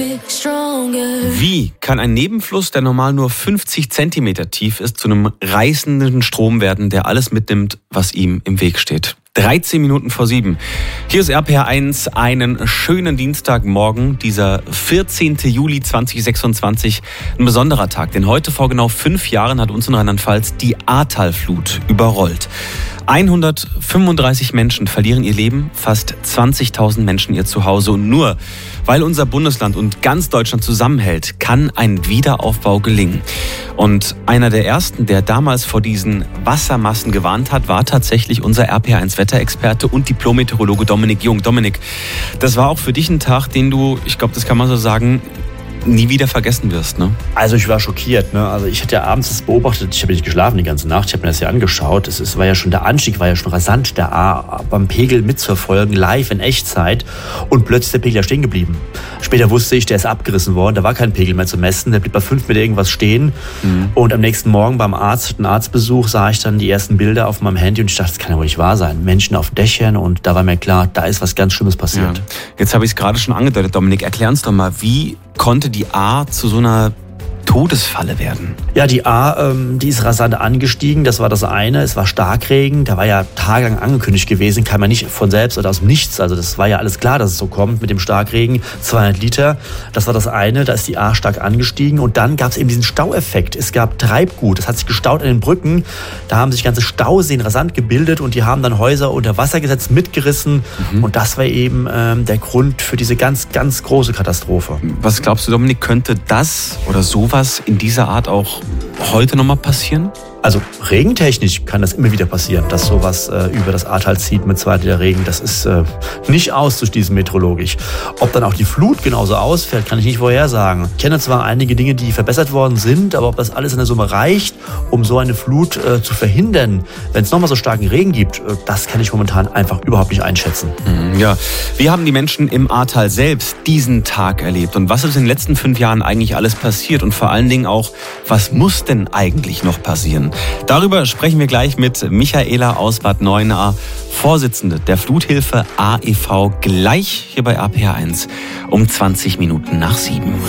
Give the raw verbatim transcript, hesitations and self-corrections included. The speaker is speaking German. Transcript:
Wie kann ein Nebenfluss, der normal nur fünfzig Zentimeter tief ist, zu einem reißenden Strom werden, der alles mitnimmt, was ihm im Weg steht? dreizehn Minuten vor sieben. Hier ist R P R eins, einen schönen Dienstagmorgen, dieser vierzehnten Juli zweitausendsechsundzwanzig. Ein besonderer Tag, denn heute vor genau fünf Jahren hat uns in Rheinland-Pfalz die Ahrtalflut überrollt. hundertfünfunddreißig Menschen verlieren ihr Leben, fast zwanzigtausend Menschen ihr Zuhause. Und nur weil unser Bundesland und ganz Deutschland zusammenhält, kann ein Wiederaufbau gelingen. Und einer der ersten, der damals vor diesen Wassermassen gewarnt hat, war tatsächlich unser R P R eins Wetterexperte und Diplom-Meteorologe Dominik Jung. Dominik, das war auch für dich ein Tag, den du, ich glaube, das kann man so sagen, nie wieder vergessen wirst, ne? Also ich war schockiert, ne? Also ich hatte ja abends das beobachtet, ich habe nicht geschlafen die ganze Nacht, ich habe mir das ja angeschaut. Es ist, war ja schon, der Anstieg war ja schon rasant, der A beim Pegel mitzuverfolgen, live in Echtzeit, und plötzlich ist der Pegel ja stehen geblieben. Später wusste ich, der ist abgerissen worden, da war kein Pegel mehr zu messen, der blieb bei fünf Meter irgendwas stehen. Mhm. Und am nächsten Morgen beim Arzt, einen Arztbesuch, sah ich dann die ersten Bilder auf meinem Handy und ich dachte, das kann ja wohl nicht wahr sein. Menschen auf Dächern, und da war mir klar, da ist was ganz Schlimmes passiert. Ja. Jetzt habe ich es gerade schon angedeutet, Dominik, erklär uns doch mal, wie konnte die Ahr zu so einer Todesfalle werden? Ja, die Ahr, ähm, die ist rasant angestiegen, das war das eine. Es war Starkregen, der war ja tagelang angekündigt gewesen, kam ja nicht von selbst oder aus dem Nichts. Also das war ja alles klar, dass es so kommt mit dem Starkregen, zweihundert Liter. Das war das eine, da ist die Ahr stark angestiegen. Und dann gab es eben diesen Staueffekt. Es gab Treibgut, das hat sich gestaut an den Brücken. Da haben sich ganze Stauseen rasant gebildet und die haben dann Häuser unter Wasser gesetzt, mitgerissen. Mhm. Und das war eben ähm, der Grund für diese ganz, ganz große Katastrophe. Was glaubst du, Dominik, könnte das oder sowas in dieser Art auch heute nochmal passieren? Also regentechnisch kann das immer wieder passieren, dass sowas äh, über das Ahrtal zieht mit zwei Liter Regen. Das ist äh, nicht auszuschließen meteorologisch. Ob dann auch die Flut genauso ausfällt, kann ich nicht vorhersagen. Ich kenne zwar einige Dinge, die verbessert worden sind, aber ob das alles in der Summe reicht, um so eine Flut äh, zu verhindern, wenn es nochmal so starken Regen gibt, äh, das kann ich momentan einfach überhaupt nicht einschätzen. Ja, wie haben die Menschen im Ahrtal selbst diesen Tag erlebt? Und was ist in den letzten fünf Jahren eigentlich alles passiert? Und vor allen Dingen auch, was muss denn eigentlich noch passieren? Darüber sprechen wir gleich mit Michaela aus Bad Neuenahr, Vorsitzende der Fluthilfe A E V, gleich hier bei R P R eins um zwanzig Minuten nach sieben.